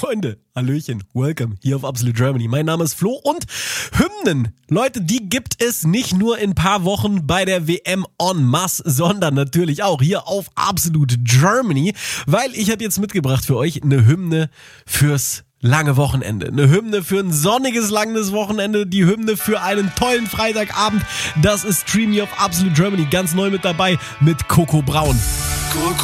Freunde, Hallöchen, welcome hier auf Absolute Germany. Mein Name ist Flo und Hymnen, Leute, die gibt es nicht nur in ein paar Wochen bei der WM en masse, sondern natürlich auch hier auf Absolute Germany, weil ich habe jetzt mitgebracht für euch eine Hymne fürs lange Wochenende. Eine Hymne für ein sonniges, langes Wochenende. Die Hymne für einen tollen Freitagabend. Das ist Stream hier auf Absolute Germany. Ganz neu mit dabei mit Coco Braun. Coco